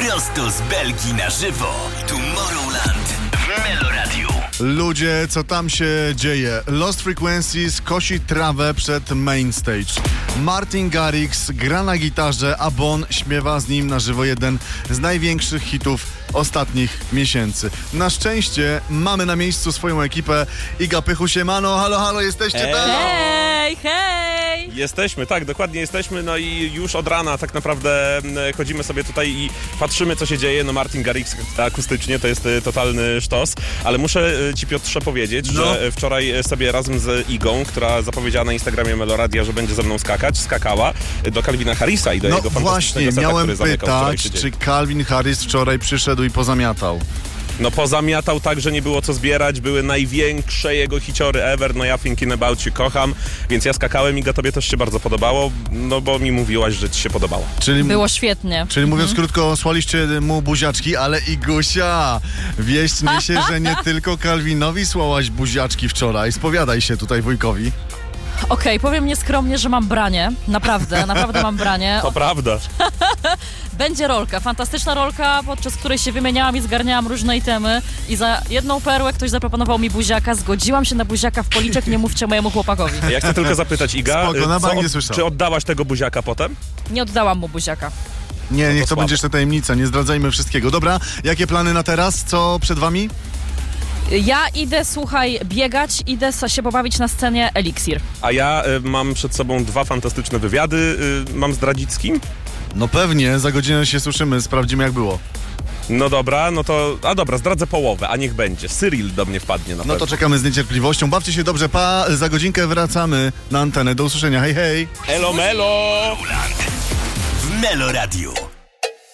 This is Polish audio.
Prosto z Belgii na żywo. Tomorrowland w Meloradiu. Ludzie, co tam się dzieje? Lost Frequencies kosi trawę przed main stage. Martin Garrix gra na gitarze, a Bon śpiewa z nim na żywo jeden z największych hitów ostatnich miesięcy. Na szczęście mamy na miejscu swoją ekipę. Iga Pychu, siemano, halo, halo, jesteście tam? Hej, hej! Jesteśmy, tak, dokładnie jesteśmy, no i już od rana tak naprawdę chodzimy sobie tutaj i patrzymy, co się dzieje. No Martin Garrix akustycznie to jest totalny sztos, ale muszę ci, Piotrze, powiedzieć, że wczoraj sobie razem z Igą, która zapowiedziała na Instagramie Meloradia, że będzie ze mną skakała do Calvina Harrisa i do jego fantastycznego seta, miałem który zamykał wczoraj pytać, czy Calvin Harris wczoraj przyszedł i pozamiatał. No pozamiatał tak, że nie było co zbierać, były największe jego hiciory ever, no ja Thinking About You kocham, więc ja skakałem. Iga, tobie też się bardzo podobało, no bo mi mówiłaś, że ci się podobało. Było świetnie. Czyli mówiąc krótko, słaliście mu buziaczki, ale Igusia, wieść niesie, że nie tylko Calvinowi słałaś buziaczki wczoraj. Spowiadaj się tutaj wujkowi. Okej, powiem nieskromnie, że mam branie. Naprawdę mam branie. To prawda. Będzie rolka, fantastyczna rolka, podczas której się wymieniałam i zgarniałam różne itemy i za jedną perłę ktoś zaproponował mi buziaka, zgodziłam się na buziaka w policzek, nie mówcie mojemu chłopakowi. Ja chcę tylko zapytać, Iga, Spoko, na bank nie słyszał. czy oddałaś tego buziaka potem? Nie oddałam mu buziaka. Nie, niech to słabo. będzie jeszcze tajemnica, nie zdradzajmy wszystkiego. Dobra, jakie plany na teraz? Co przed wami? Ja idę, słuchaj, biegać, idę się pobawić na scenie Eliksir. A ja mam przed sobą 2 fantastyczne wywiady. Mam zdradzić z kim? No pewnie, za godzinę się słyszymy, sprawdzimy jak było. No dobra, no to... A dobra, zdradzę połowę, a niech będzie. Cyril do mnie wpadnie na pewno. No to czekamy z niecierpliwością. Bawcie się dobrze, pa, za godzinkę wracamy na antenę. Do usłyszenia, hej, hej! Elo, melo! W Meloradiu.